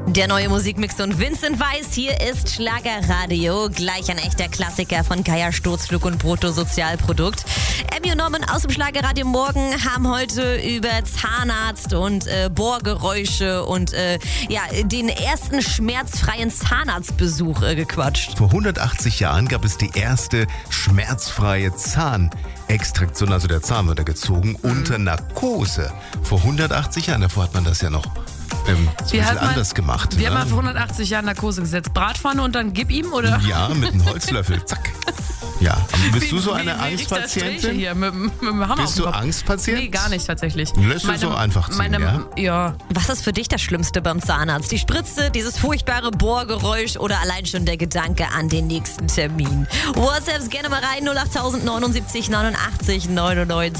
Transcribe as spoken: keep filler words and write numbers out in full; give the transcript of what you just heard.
Der neue Musikmix und Vincent Weiss, hier ist Schlagerradio. Gleich ein echter Klassiker von Geier, Sturzflug und Bruttosozialprodukt. Emmy und Norman aus dem Schlagerradio Morgen haben heute über Zahnarzt und äh, Bohrgeräusche und äh, ja, den ersten schmerzfreien Zahnarztbesuch äh, gequatscht. Vor hundertachtzig Jahren gab es die erste schmerzfreie Zahnextraktion, also der Zahn wird gezogen, mhm. unter Narkose. Vor hundertachtzig Jahren, davor hat man das ja noch ähm, so ein bisschen anders gemacht. Wir ne? haben mal vor hundertachtzig Jahren Narkose gesetzt. Bratpfanne und dann gib ihm, oder? Ja, mit einem Holzlöffel, zack. Ja, aber bist wie, du so wie, eine wie Angstpatientin? Hier mit, mit dem Hammer Bist auf dem du Kopf. Angstpatient? Nee, gar nicht tatsächlich. Lässt du meine, so einfach ziehen, meine, ja? Ja. Was ist für dich das Schlimmste beim Zahnarzt? Die Spritze, dieses furchtbare Bohrgeräusch oder allein schon der Gedanke an den nächsten Termin? WhatsApps gerne mal rein, null acht neunundsiebzig neunundachtzig neunundneunzig.